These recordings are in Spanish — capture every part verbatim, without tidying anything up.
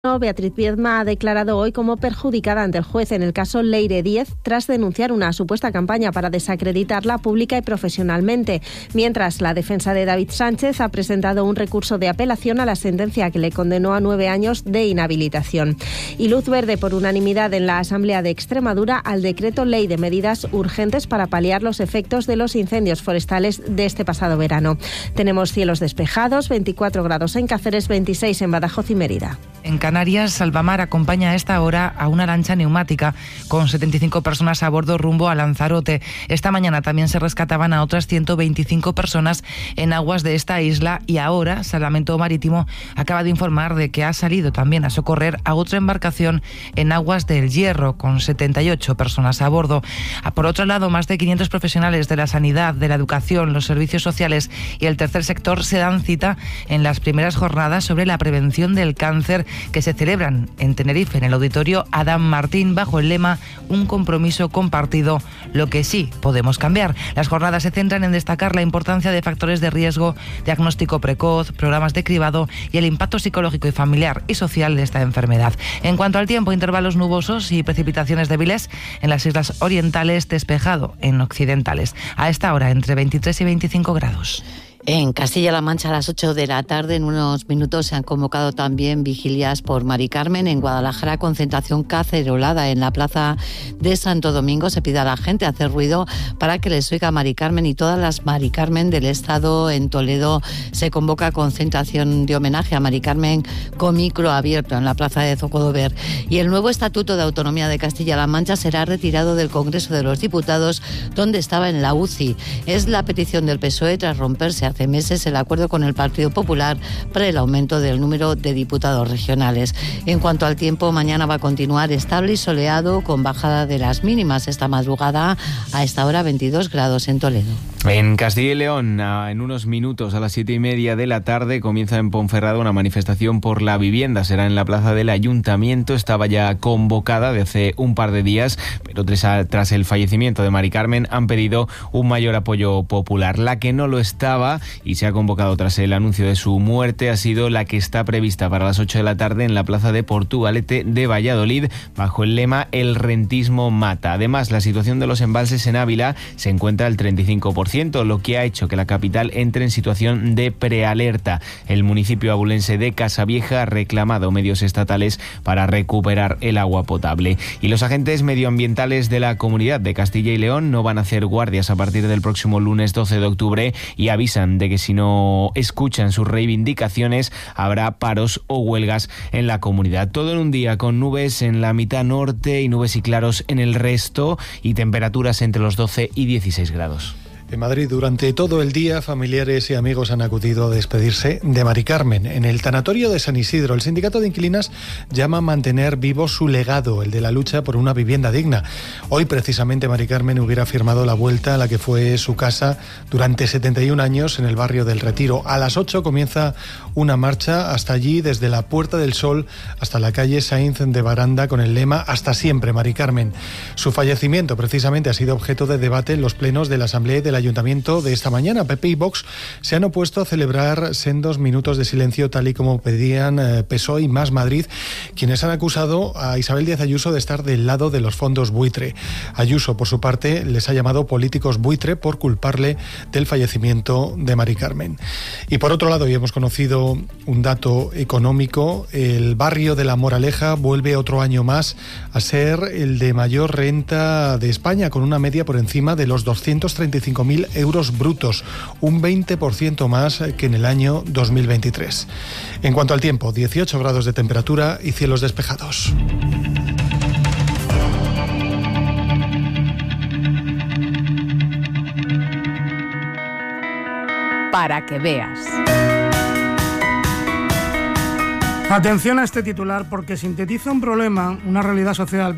Beatriz Viedma ha declarado hoy como perjudicada ante el juez en el caso Leire diez tras denunciar una supuesta campaña para desacreditarla pública y profesionalmente, mientras la defensa de David Sánchez ha presentado un recurso de apelación a la sentencia que le condenó a nueve años de inhabilitación. Y luz verde por unanimidad en la Asamblea de Extremadura al decreto ley de medidas urgentes para paliar los efectos de los incendios forestales de este pasado verano. Tenemos cielos despejados, veinticuatro grados en Cáceres, veintiséis en Badajoz y Mérida. En Canarias, Salvamar acompaña a esta hora a una lancha neumática con setenta y cinco personas a bordo rumbo a Lanzarote. Esta mañana también se rescataban a otras ciento veinticinco personas en aguas de esta isla y ahora Salvamento Marítimo acaba de informar de que ha salido también a socorrer a otra embarcación en aguas del Hierro con setenta y ocho personas a bordo. Por otro lado, más de quinientos profesionales de la sanidad, de la educación, los servicios sociales y el tercer sector se dan cita en las primeras jornadas sobre la prevención del cáncer que se celebran en Tenerife, en el auditorio Adam Martín, bajo el lema Un compromiso compartido, lo que sí podemos cambiar. Las jornadas se centran en destacar la importancia de factores de riesgo, diagnóstico precoz, programas de cribado y el impacto psicológico y familiar y social de esta enfermedad. En cuanto al tiempo, intervalos nubosos y precipitaciones débiles en las islas orientales, despejado en occidentales. A esta hora, entre veintitrés y veinticinco grados. En Castilla-La Mancha a las ocho de la tarde, en unos minutos, se han convocado también vigilias por Mari Carmen. En Guadalajara, concentración cacerolada en la plaza de Santo Domingo. Se pide a la gente hacer ruido para que les oiga Mari Carmen y todas las Mari Carmen del Estado. En Toledo se convoca concentración de homenaje a Mari Carmen con micro abierto en la plaza de Zocodover. Y el nuevo Estatuto de Autonomía de Castilla-La Mancha será retirado del Congreso de los Diputados, donde estaba en la U C I. Es la petición del P S O E tras romperse hace meses el acuerdo con el Partido Popular para el aumento del número de diputados regionales. En cuanto al tiempo, mañana va a continuar estable y soleado con bajada de las mínimas. Esta madrugada a esta hora veintidós grados en Toledo. En Castilla y León, en unos minutos a las siete y media de la tarde comienza en Ponferrada una manifestación por la vivienda. Será en la plaza del Ayuntamiento. Estaba ya convocada de hace un par de días, pero tras el fallecimiento de Mari Carmen han pedido un mayor apoyo popular. La que no lo estaba y se ha convocado tras el anuncio de su muerte ha sido la que está prevista para las ocho de la tarde en la plaza de Portugalete de Valladolid, bajo el lema El rentismo mata. Además, la situación de los embalses en Ávila se encuentra al treinta y cinco por ciento, lo que ha hecho que la capital entre en situación de prealerta. El municipio abulense de Casavieja ha reclamado medios estatales para recuperar el agua potable. Y los agentes medioambientales de la Comunidad de Castilla y León no van a hacer guardias a partir del próximo lunes doce de octubre y avisan de que si no escuchan sus reivindicaciones habrá paros o huelgas en la comunidad. Todo en un día con nubes en la mitad norte y nubes y claros en el resto y temperaturas entre los doce y dieciséis grados. En Madrid, durante todo el día, familiares y amigos han acudido a despedirse de Mari Carmen. En el tanatorio de San Isidro, el sindicato de inquilinas llama a mantener vivo su legado, el de la lucha por una vivienda digna. Hoy, precisamente, Mari Carmen hubiera firmado la vuelta a la que fue su casa durante setenta y un años en el barrio del Retiro. A las ocho comienza una marcha hasta allí, desde la Puerta del Sol hasta la calle Sainz de Baranda, con el lema Hasta siempre, Mari Carmen. Su fallecimiento, precisamente, ha sido objeto de debate en los plenos de la Asamblea y de la Ayuntamiento de esta mañana. P P y Vox se han opuesto a celebrar sendos minutos de silencio, tal y como pedían eh, P S O E y Más Madrid, quienes han acusado a Isabel Díaz Ayuso de estar del lado de los fondos buitre. Ayuso, por su parte, les ha llamado políticos buitre por culparle del fallecimiento de Mari Carmen. Y por otro lado, hoy hemos conocido un dato económico. El barrio de La Moraleja vuelve otro año más a ser el de mayor renta de España, con una media por encima de los doscientos treinta y cinco mil euros brutos, un veinte por ciento más que en el año dos mil veintitrés. En cuanto al tiempo, dieciocho grados de temperatura y cielos despejados. Para que veas. Atención a este titular porque sintetiza un problema, una realidad social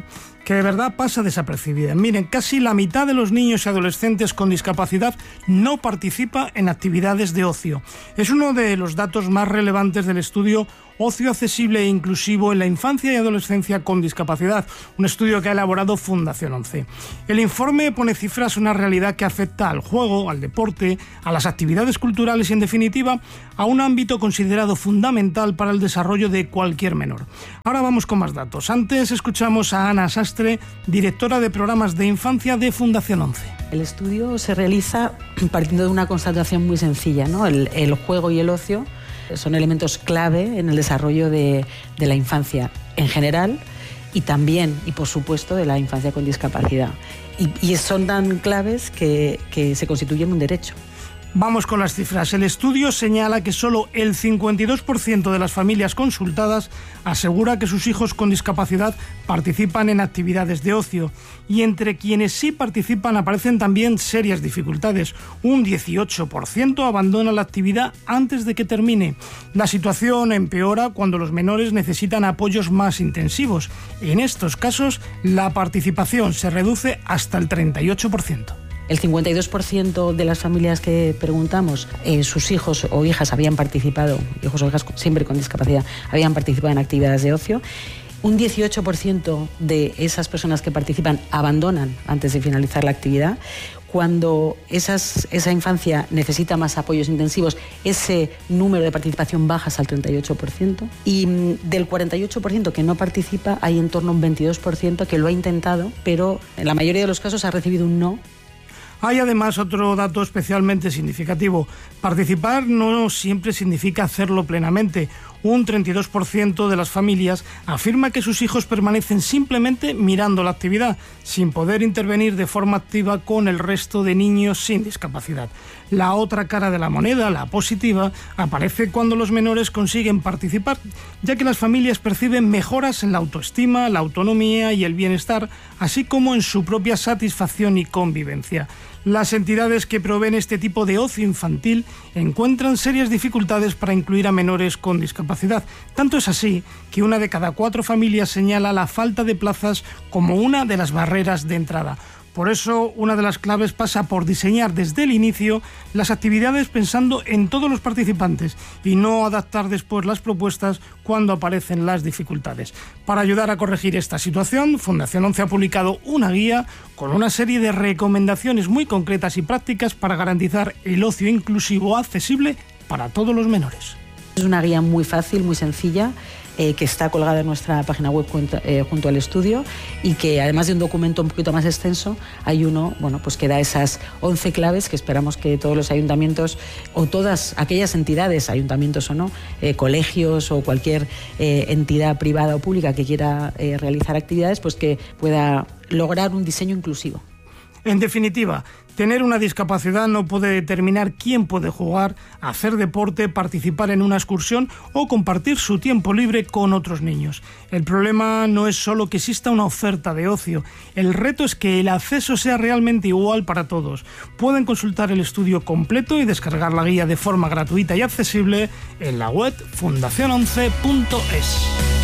que de verdad pasa desapercibida. Miren, casi la mitad de los niños y adolescentes con discapacidad no participa en actividades de ocio. Es uno de los datos más relevantes del estudio Ocio accesible e inclusivo en la infancia y adolescencia con discapacidad, un estudio que ha elaborado Fundación once. El informe pone cifras a una realidad que afecta al juego, al deporte, a las actividades culturales y, en definitiva, a un ámbito considerado fundamental para el desarrollo de cualquier menor. Ahora vamos con más datos. Antes escuchamos a Ana Sastre, directora de programas de infancia de Fundación once. El estudio se realiza partiendo de una constatación muy sencilla, ¿no? El, el juego y el ocio son elementos clave en el desarrollo de, de la infancia en general y también, y por supuesto, de la infancia con discapacidad. Y, y son tan claves que, que se constituyen un derecho. Vamos con las cifras. El estudio señala que solo el cincuenta y dos por ciento de las familias consultadas asegura que sus hijos con discapacidad participan en actividades de ocio. Y entre quienes sí participan aparecen también serias dificultades. Un dieciocho por ciento abandona la actividad antes de que termine. La situación empeora cuando los menores necesitan apoyos más intensivos. En estos casos, la participación se reduce hasta el treinta y ocho por ciento. El cincuenta y dos por ciento de las familias que preguntamos, eh, sus hijos o hijas habían participado, hijos o hijas siempre con discapacidad, habían participado en actividades de ocio. Un dieciocho por ciento de esas personas que participan abandonan antes de finalizar la actividad. Cuando esas, esa infancia necesita más apoyos intensivos, ese número de participación baja hasta el treinta y ocho por ciento. Y del cuarenta y ocho por ciento que no participa, hay en torno a un veintidós por ciento que lo ha intentado, pero en la mayoría de los casos ha recibido un no. Hay además otro dato especialmente significativo. Participar no siempre significa hacerlo plenamente. Un treinta y dos por ciento de las familias afirma que sus hijos permanecen simplemente mirando la actividad, sin poder intervenir de forma activa con el resto de niños sin discapacidad. La otra cara de la moneda, la positiva, aparece cuando los menores consiguen participar, ya que las familias perciben mejoras en la autoestima, la autonomía y el bienestar, así como en su propia satisfacción y convivencia. Las entidades que proveen este tipo de ocio infantil encuentran serias dificultades para incluir a menores con discapacidad. Tanto es así que una de cada cuatro familias señala la falta de plazas como una de las barreras de entrada. Por eso, una de las claves pasa por diseñar desde el inicio las actividades pensando en todos los participantes y no adaptar después las propuestas cuando aparecen las dificultades. Para ayudar a corregir esta situación, Fundación once ha publicado una guía con una serie de recomendaciones muy concretas y prácticas para garantizar el ocio inclusivo accesible para todos los menores. Es una guía muy fácil, muy sencilla, eh, que está colgada en nuestra página web junto, eh, junto al estudio y que, además de un documento un poquito más extenso, hay uno bueno, pues que da esas once claves que esperamos que todos los ayuntamientos o todas aquellas entidades, ayuntamientos o no, eh, colegios o cualquier eh, entidad privada o pública que quiera eh, realizar actividades, pues que pueda lograr un diseño inclusivo. En definitiva, tener una discapacidad no puede determinar quién puede jugar, hacer deporte, participar en una excursión o compartir su tiempo libre con otros niños. El problema no es solo que exista una oferta de ocio, el reto es que el acceso sea realmente igual para todos. Pueden consultar el estudio completo y descargar la guía de forma gratuita y accesible en la web fundación once punto es.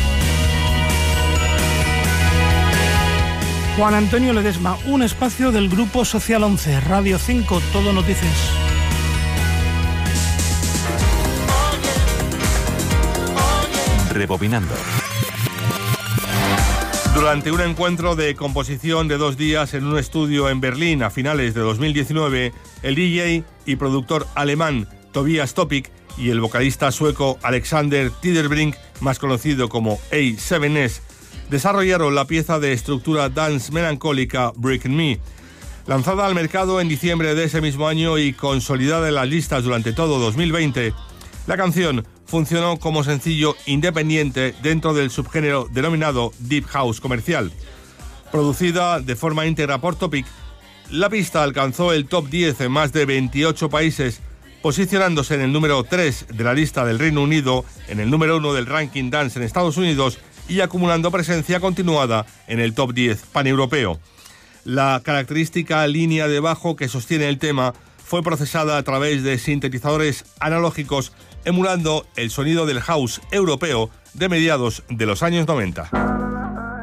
Juan Antonio Ledesma, un espacio del Grupo Social once, Radio cinco, Todo Noticias. Rebobinando. Durante un encuentro de composición de dos días en un estudio en Berlín a finales de dos mil diecinueve, el D J y productor alemán Tobias Topic y el vocalista sueco Alexander Tiderbrink, más conocido como A siete S, desarrollaron la pieza de estructura dance melancólica Breaking Me. Lanzada al mercado en diciembre de ese mismo año y consolidada en las listas durante todo dos mil veinte, la canción funcionó como sencillo independiente dentro del subgénero denominado Deep House comercial. Producida de forma íntegra por Topic, la pista alcanzó el top diez en más de veintiocho países, posicionándose en el número tres de la lista del Reino Unido, en el número uno del ranking dance en Estados Unidos y acumulando presencia continuada en el top diez paneuropeo. La característica línea de bajo que sostiene el tema fue procesada a través de sintetizadores analógicos, emulando el sonido del house europeo de mediados de los años noventa.